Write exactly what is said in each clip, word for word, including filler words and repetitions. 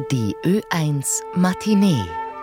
Die Ö eins Matinee.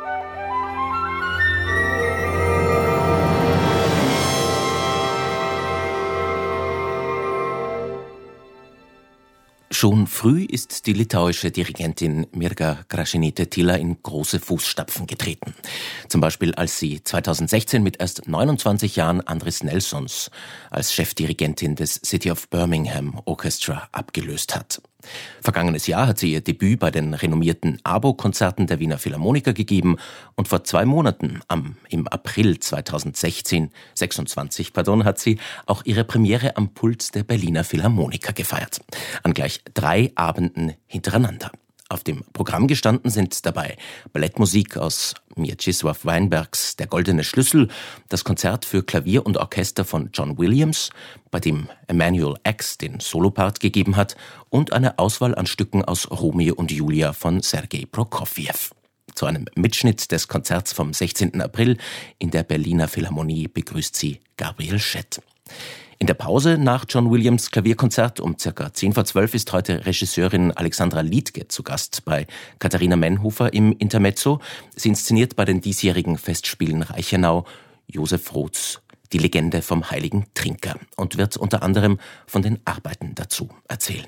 Schon früh ist die litauische Dirigentin Mirga Gražinytė-Tyla in große Fußstapfen getreten. Zum Beispiel, als sie zweitausendsechzehn mit erst neunundzwanzig Jahren Andris Nelsons als Chefdirigentin des City of Birmingham Orchestra abgelöst hat. Vergangenes Jahr hat sie ihr Debüt bei den renommierten ABO-Konzerten der Wiener Philharmoniker gegeben und vor zwei Monaten, am, im April zweitausendsechzehn, sechsundzwanzig, pardon, hat sie auch ihre Premiere am Pult der Berliner Philharmoniker gefeiert. An gleich drei Abenden hintereinander. Auf dem Programm gestanden sind dabei Ballettmusik aus Mieczysław Weinbergs Der goldene Schlüssel, das Konzert für Klavier und Orchester von John Williams, bei dem Emanuel X den Solopart gegeben hat, und eine Auswahl an Stücken aus Romeo und Julia von Sergei Prokofjew. Zu einem Mitschnitt des Konzerts vom sechzehnten April in der Berliner Philharmonie begrüßt sie Gabriel Schett. In der Pause nach John Williams Klavierkonzert um circa zehn vor zwölf ist heute Regisseurin Alexandra Liedtke zu Gast bei Katharina Menhofer im Intermezzo. Sie inszeniert bei den diesjährigen Festspielen Reichenau Josef Roths Die Legende vom heiligen Trinker und wird unter anderem von den Arbeiten dazu erzählen.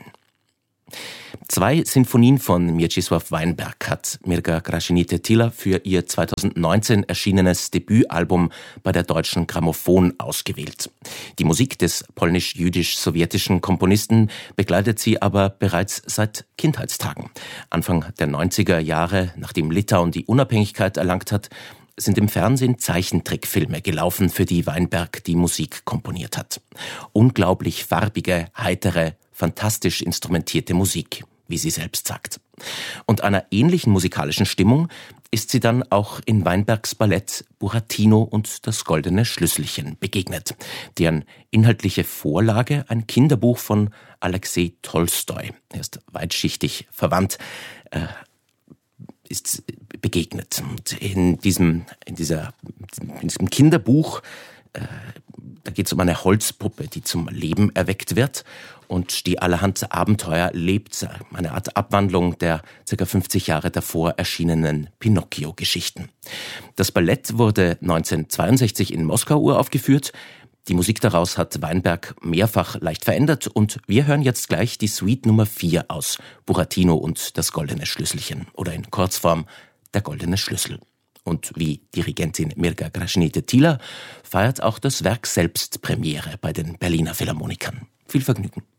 Zwei Sinfonien von Mieczysław Weinberg hat Mirga Gražinytė-Tyla für ihr zweitausendneunzehn erschienenes Debütalbum bei der Deutschen Grammophon ausgewählt. Die Musik des polnisch-jüdisch-sowjetischen Komponisten begleitet sie aber bereits seit Kindheitstagen. Anfang der neunziger Jahre, nachdem Litauen die Unabhängigkeit erlangt hat, sind im Fernsehen Zeichentrickfilme gelaufen, für die Weinberg die Musik komponiert hat. Unglaublich farbige, heitere, fantastisch instrumentierte Musik, wie sie selbst sagt. Und einer ähnlichen musikalischen Stimmung ist sie dann auch in Weinbergs Ballett Buratino und das goldene Schlüsselchen begegnet, deren inhaltliche Vorlage ein Kinderbuch von Alexei Tolstoi, er ist weitschichtig verwandt, äh, ist begegnet. Und in diesem, in dieser, in diesem Kinderbuch, äh, da geht es um eine Holzpuppe, die zum Leben erweckt wird und die allerhand Abenteuer lebt, eine Art Abwandlung der ca. fünfzig Jahre davor erschienenen Pinocchio-Geschichten. Das Ballett wurde neunzehnhundertzweiundsechzig in Moskau uraufgeführt. Die Musik daraus hat Weinberg mehrfach leicht verändert und wir hören jetzt gleich die Suite Nummer vier aus Buratino und das goldene Schlüsselchen oder in Kurzform Der goldene Schlüssel. Und wie Dirigentin Mirga Gražinytė-Tyla feiert auch das Werk selbst Premiere bei den Berliner Philharmonikern. Viel Vergnügen.